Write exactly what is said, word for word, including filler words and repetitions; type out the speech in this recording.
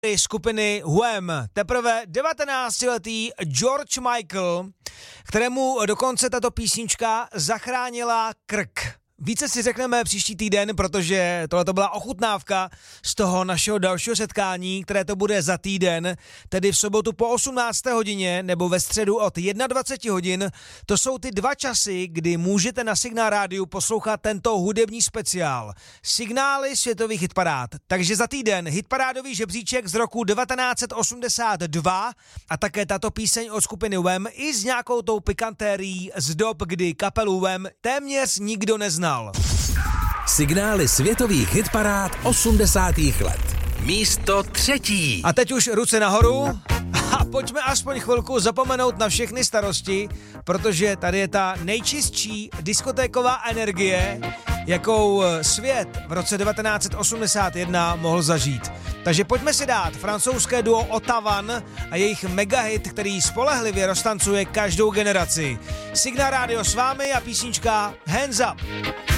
skupiny Wham. Teprve devatenáctiletý George Michael, kterému dokonce tato písnička zachránila krk. Více si řekneme příští týden, protože tohle to byla ochutnávka z toho našeho dalšího setkání, které to bude za týden, tedy v sobotu po osmnácté hodině nebo ve středu od dvacet jedna hodin. To jsou ty dva časy, kdy můžete na Signál rádiu poslouchat tento hudební speciál. Signály světových hitparád. Takže za týden hitparádový žebříček z roku devatenáct set osmdesát dva a také tato píseň od skupiny Wham i s nějakou tou pikantérií z dob, kdy kapelu Wham téměř nikdo neznal. Signály světových hitparád osmdesátých let. Místo třetí. A teď už ruce nahoru a pojďme aspoň chvilku zapomenout na všechny starosti, protože tady je ta nejčistší diskotéková energie, jakou svět v roce devatenáct set osmdesát jedna mohl zažít. Takže pojďme si dát francouzské duo Ottavan a jejich megahit, který spolehlivě roztancuje každou generaci. Signál rádio s vámi a písnička Hands Up.